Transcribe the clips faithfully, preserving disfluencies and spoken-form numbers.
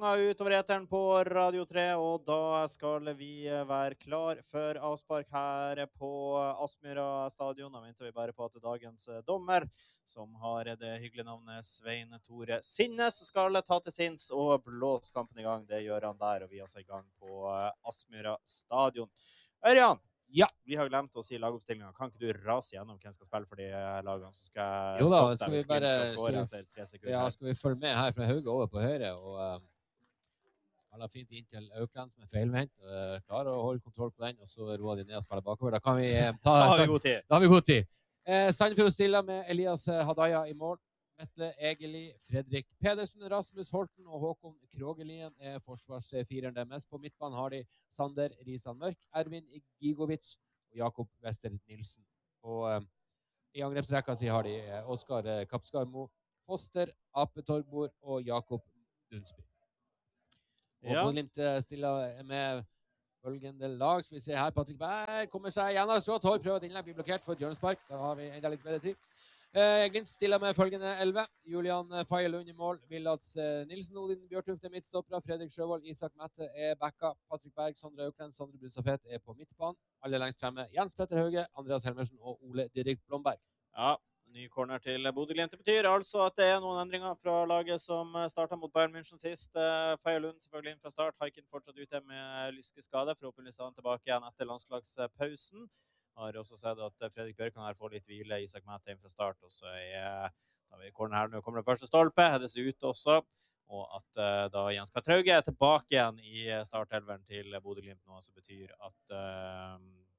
ganger utover eteren på Radio tre, og da skal vi være klar for avspark her på Aspmyra stadion. Da venter vi bare på at dagens dommer, som har det hyggelige navnet Svein Tore Sinnes, skal ta til sinns og blåse kampen i gang. Det gjør han der, og vi er altså i gang på Aspmyra stadion. Ørjan, ja. Vi har glemt å si lagoppstillingen. Kan ikke du rase gjennom hvem skal spille for de lagene som skal jo da, stoppe skal deg hvis bare, Glimt skal skåre etter tre sekunder? Ja, skal vi følge med her fra Hauge over på høyre, og uh, spiller fint inn til Aukland som er feilvendt, uh, klarer å holde kontroll på den, og så roer de ned og spiller bakover. Da kan vi uh, ta... da har vi god tid. Da har vi god tid. Uh, Sandefjord stiller med Elias Hadaya i mål. Vetle Egeli, Fredrik Pedersen, Rasmus Holten og Håkon Krogelien er forsvarsfireren. Mest på midtbanen har de Sander Risan Mørk, Ervin Gigovic og Jakob Wester Nilsen. Og uh, i angrepsrekka si har de uh, Oskar uh, Kapskarmo, Foster, Ape Torgbord og Jakob Dunsby. Og ja. Bodø/Glimt uh, stiller med følgende lag. Skal vi se her, Patrick Berg kommer seg gjennom strått hold, prøver at innlegg blir blokkert for et hjørnespark. Da har vi enda litt bedre tid. Uh, Glimt stiller med følgende elleve. Julian Faye-Lund i mål. Villats uh, Nilsen, Odin Bjørtuft er midtstoppere. Fredrik Sjøvold, Isak Mette er backa. Patrick Berg, Sondre Aukland, Sondre Brusafet er på midtbanen. Alle lengst fremme Jens Petter Hauge, Andreas Helmersen og Ole Dirk Blomberg. Ja, ny corner til Bodø/Glimt. Det betyr altså at det er noen endringer fra laget som startet mot Bayern München sist. Uh, Faye-Lund selvfølgelig inn fra start. Haiken fortsatt ute med lyskeskade. Forhåpentligvis er han tilbake igjen etter landslagspausen. Har også sett at Fredrik Bjørkan her får litt hvile, Isak Mette inn fra start, og så er, da vi corner her nå, kommer det første stolpe, Heddes ut også, og at uh, da Jens Petter Hauge er tilbake igjen i startelveren til Bodø/Glimt nå, så betyr at uh,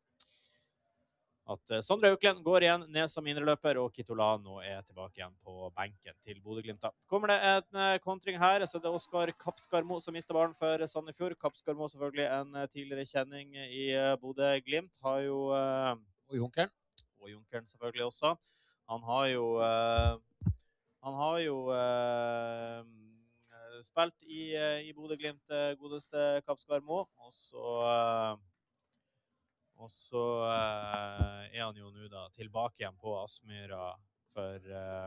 at Sondre Aukland går igjen ned som indreløper, og Kitolano er tilbake igjen på benken til Bodø/Glimt. Da kommer det en uh, kontring her, så det er Oskar Kapskarmo som mister ballen for Sandefjord. Kapskarmo selvfølgelig en uh, tidligere kjenning i uh, Bodø/Glimt, har jo uh, og Junkeren. Og Junkeren selvfølgelig også. Han har jo uh, han har jo uh, spilt i, uh, i Bodø/Glimt, uh, godeste Kapskarmo, og så uh, Og så uh, er han jo nå da tilbake igjen på Aspmyra for, uh,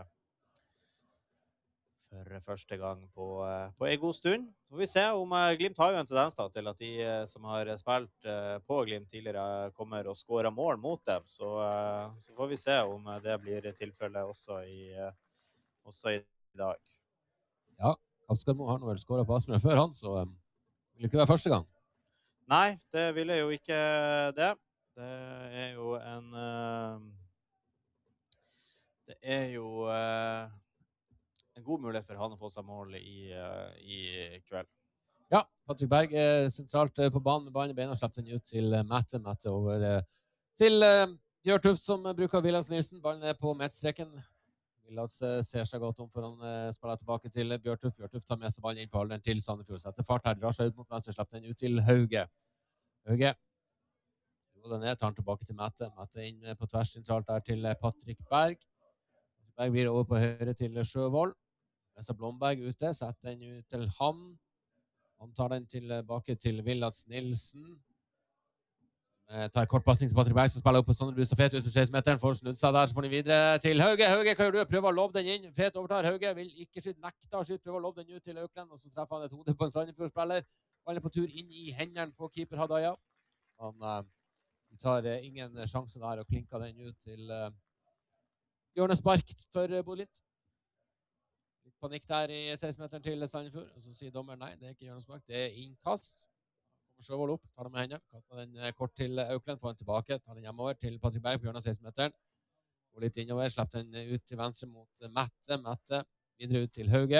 for første gang på, uh, på en god stund. Så får vi se om uh, Glimt har jo en tendens da, til at de uh, som har spilt uh, på Glimt tidligere kommer og skårer mål mot dem. Så, uh, så får vi se om uh, det blir tilfellet også i, uh, også i dag. Ja, Kapskarmo har nå vel skåret på Aspmyra før han, så um, vil det ikke være første gang. Nei, det ville jo ikke det. Det er jo en uh, Det er jo uh, en god mulighet for han å få seg mål i, uh, i kveld. Ja, Patrick Berg er sentralt uh, på banen med ballen i beina, slipper den ut til uh, Mette, Mette over uh, til uh, Bjørtuft som uh, bruker Villats Nilsen. Ballen er på midtstreken. Villats uh, ser seg godt om for han uh, spiller tilbake til uh, Bjørtuft. Bjørtuft tar med seg ballen inn på alderen til Sandefjord. Setter fart her, drar seg ut mot venstre, slipper den ut til Hauge. Hauge. Den ned, tar den tilbake til Mette. Mette inn på tvers sentralt der til Patrick Berg. Berg blir over på høyre til Sjøvold. Mens Blomberg ute, setter den ut til han. Han tar den tilbake til Villats Nilsen. Tar kortpassing til Patrick Berg, som spiller opp på Sondre Brusafet ut for seksten meteren. Får snudd seg der, så får den videre til Hauge. Hauge, hva gjør du? Prøver å lobbe den inn. Fet overtar. Hauge vil ikke skyte, nekter å skyte. Prøver å lobbe den ut til Aukland, og så treffer han et hode på en Sandefjord-spiller. Han er på tur inn i hendene på keeper Hadaya. Han uh, tar uh, ingen sjanse der og klinker den ut til uh, hjørnespark for uh, Bodø/Glimt. Litt panikk der i seksten meteren til Sandefjord, og så sier dommer nei, det er ikke hjørnespark, det er innkast. Kommer Sjøvold opp, tar det med hendene, kaster den uh, kort til uh, Aukland, får den tilbake, tar den hjemover til Patrick Berg på hjørnet av seksten meteren. Går litt innover, slipper den uh, ut til venstre mot uh, Mette, Mette, videre ut til Hauge.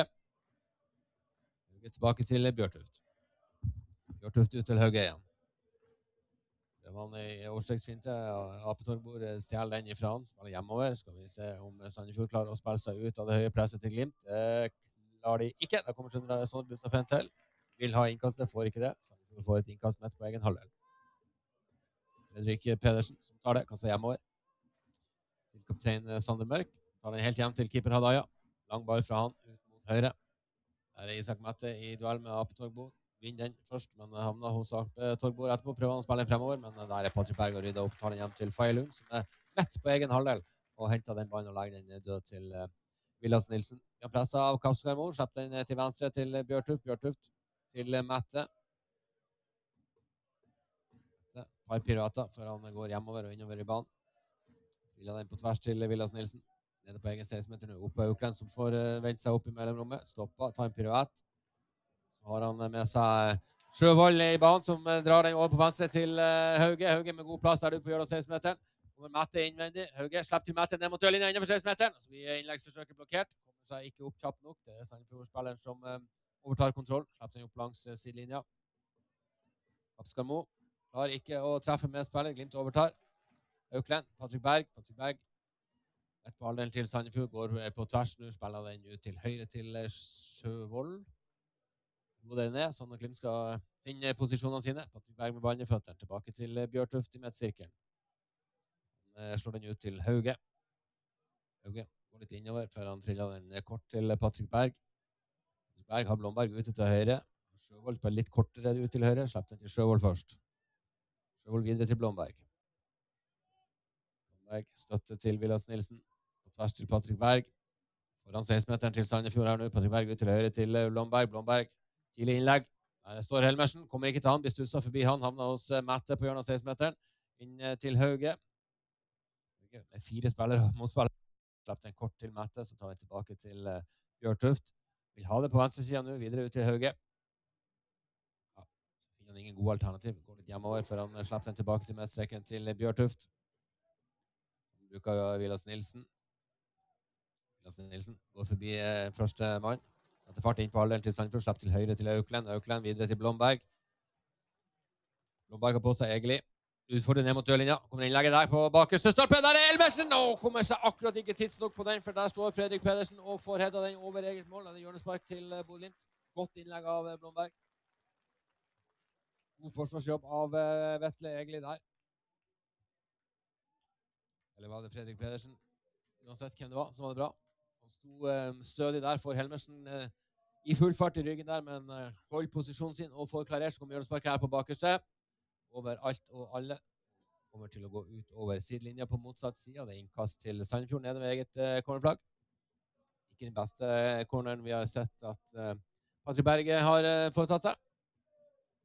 Hauge tilbake til uh, Bjørtuft. Bjørtuft ut til Hauge igjen. Det var han i årstegsfinte, Ape Torgbord stjeler den ifra han, spiller hjemover. Skal vi se om Sandefjord klarer å spille seg ut av det høye presset til Glimt. Det klarer de ikke. Da kommer Sondre Brusafet til. Vil ha innkastet, får ikke det. Sandefjord får et innkast midt på egen halvdel. Fredrik Pedersen som tar det, kaster hjemover. Til kaptein Sander Mørk. Tar den helt hjem til keeper Hadaya. Lang ball fra han, ut mot høyre. Der er Isak Mette i duell med Ape Torgbord. Vinner den først, men havner hos Ape Torgbord etterpå. Prøver han å spille den fremover, men der er Patrick Berg og rydder opp. Tar den hjem til Faye-Lund, som er lett på egen halvdel. Og henter den ballen og legger den død til uh, Villats Nilsen. Vi har presset av Kapskarmo, slipper den til venstre til Bjørtuft. Bjørtuft til Mette. Mette har Pirata, før han går hjemover og innover i banen. Triller den på tvers til Vilas Nilsen. Nede på egen seksten meter nå. Oppe Auklend som får uh, vente seg opp i mellomrommet. Stoppa, tar en piruett. Så har han med seg Sjøvold i banen, som uh, drar den over på venstre til uh, Hauge. Hauge med god plass der ute på hjørnet av seksten meteren. Kommer Mette innvendig. Hauge slipper til Mette ned mot dørlinjen innenfor seksten meteren. Så blir innleggsforsøket blokkert. Kommer seg ikke opp kjapt nok. Det er Sandefjord-spilleren som uh, overtar kontroll. Slipper seg opp langs uh, sidelinja. Kapskarmo klarer ikke å treffe med spiller. Glimt overtar. Auklend, Patrick Berg. Patrick Berg. Et på halvdelen til Sandefjord. Går på tvers nå. Spiller den ut til høyre til uh, Sjøvold. Går det ned, sånn at Glimt skal finne posisjonene sine. Patrick Berg med ballen i føtteren. Tilbake til uh, Bjørtuft i midtsirkelen. Slår den ut til Hauge. Hauge går litt innover før han triller den kort til Patrick Berg. Patrick Berg har Blomberg ute til høyre. Sjøvold på litt kortere ut til høyre. Slipper den til Sjøvold først. Sjøvold videre til Blomberg. Blomberg støtte til Vilas Nilsen. På tvers til Patrick Berg. Foran seksten meteren til Sandefjord her nå. Patrick Berg ut til høyre til Blomberg. Blomberg tidlig innlegg. Der står Helmersen. Kommer ikke til han. Blir stusset forbi han. Havner hos Mette på hjørnet av seksten meteren. Inn til Hauge. Med fire spillere mot spillere. Slipper den kort til Mette, så tar den tilbake til uh, Bjørtuft. Vil ha det på venstre siden nå, videre ut til Hauge. Ja, så finner han ingen god alternativ. Går litt hjemover før han slipper den tilbake til midtstreken til Bjørtuft. Han bruker jo Vilas Nilsen. Vilas Nilsen går forbi uh, første mann. Setter fart inn på halvdelen til Sandefjord, slipper til høyre til Auklend. Auklend videre til Blomberg. Blomberg har på seg Egeli. Utfordrer ned mot dørlinja. Kommer innlegget der på bakerste stolpe. Der er Elmersen! Nå kommer seg akkurat ikke tidsnok på den, for der står Fredrik Pedersen og får hedda den over eget mål. Det er hjørnespark til Bodø-Glimt. Godt innlegg av Blomberg. God forsvarsjobb av Vetle Egeli der. Eller var det Fredrik Pedersen? Uansett hvem det var, så var det bra. Han sto um, stødig der for Helmersen uh, i full fart i ryggen der, men uh, hold posisjonen sin og får klarert. Så kommer hjørnespark her på bakerste. Over alt og alle. Kommer til å gå ut over sidelinja på motsatt side. Det er innkast til Sandefjord nede ved eget uh, cornerflagg. Ikke den beste corneren vi har sett at uh, Patrick Berge har uh, foretatt seg.